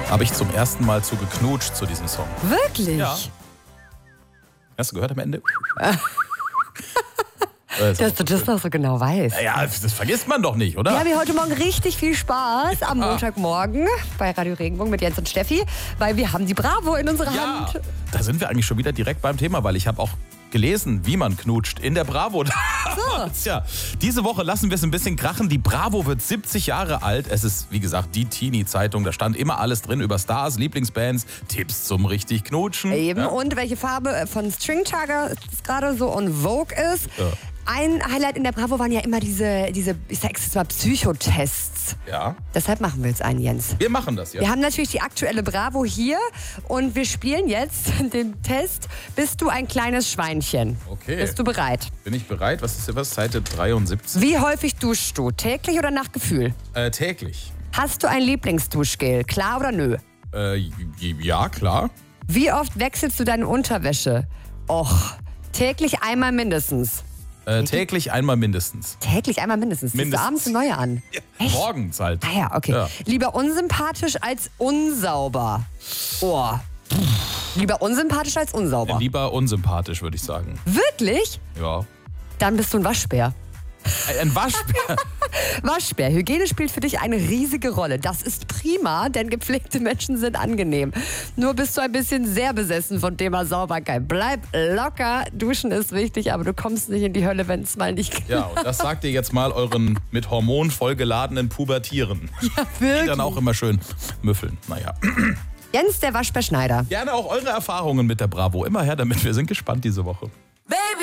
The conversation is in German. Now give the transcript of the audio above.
habe ich zum ersten Mal zu geknutscht zu diesem Song. Wirklich? Ja. Hast du gehört am Ende? Dass du das noch so genau weißt. Ja, das vergisst man doch nicht, oder? Wir haben hier heute Morgen richtig viel Spaß am Montagmorgen bei Radio Regenbogen mit Jens und Steffi, weil wir haben die Bravo in unserer Hand. Da sind wir eigentlich schon wieder direkt beim Thema, weil ich habe auch gelesen, wie man knutscht in der Bravo. Ja, diese Woche lassen wir es ein bisschen krachen. Die Bravo wird 70 Jahre alt. Es ist, wie gesagt, die Teenie-Zeitung. Da stand immer alles drin über Stars, Lieblingsbands, Tipps zum richtig Knutschen. Eben, Ja. und welche Farbe von String Tiger gerade so on Vogue ist. Ja. Ein Highlight in der Bravo waren ja immer diese ich sag's jetzt mal, Psychotests. Ja, Deshalb machen wir jetzt einen, Jens. wir machen das jetzt. Wir haben natürlich die aktuelle Bravo hier und wir spielen jetzt den Test. Bist du ein kleines Schweinchen? Okay. Bist du bereit? Bin ich bereit? Was ist hier was? Seite 73? Wie häufig duschst du? Täglich oder nach Gefühl? Täglich. Hast du ein Lieblingsduschgel? Klar oder nö? Ja, klar. Wie oft wechselst du deine Unterwäsche? Och, täglich einmal mindestens. Täglich einmal mindestens. Täglich einmal mindestens. Ziehst du Mindestens. abends eine neue an? Ja, Echt? morgens halt. Ah ja, okay. Ja. Lieber unsympathisch als unsauber. Oh. Lieber unsympathisch als unsauber. Lieber unsympathisch, würde ich sagen. Wirklich? Ja. Dann bist du ein Waschbär. Ein Waschbär. Waschbär. Hygiene spielt für dich eine riesige Rolle. Das ist prima, denn gepflegte Menschen sind angenehm. Nur bist du ein bisschen sehr besessen von Thema Sauberkeit. Bleib locker. Duschen ist wichtig, aber du kommst nicht in die Hölle, wenn es mal nicht geht. Ja, und das sagt ihr jetzt mal euren mit Hormon vollgeladenen Pubertieren. Ja, Die wirklich. dann auch immer schön müffeln. Naja. Jens, der Waschbär Schneider. Gerne auch eure Erfahrungen mit der Bravo. Immer her damit. Wir sind gespannt diese Woche.